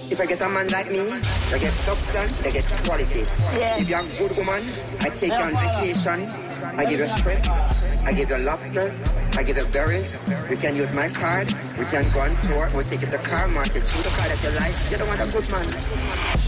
If I get a man like me, I get substance, I get quality. Yeah. If you're a good woman, I take you on vacation. I give you shrimp, I give you lobsters, I give you berries. You can use my card, we can go on tour, we'll take you to car market, choose the car that you like. You don't want a good man.